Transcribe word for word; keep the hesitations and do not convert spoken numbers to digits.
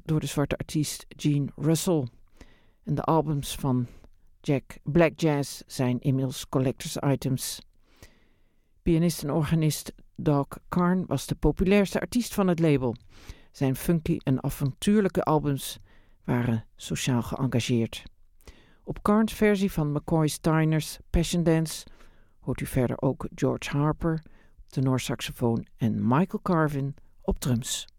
door de zwarte artiest Gene Russell. En de albums van Jack Black Jazz zijn inmiddels collectors items. Pianist en organist Doug Carn was de populairste artiest van het label. Zijn funky en avontuurlijke albums waren sociaal geëngageerd. Op Carns versie van McCoy Tyner's Passion Dance hoort u verder ook George Harper op tenorsaxofoon en Michael Carvin op drums.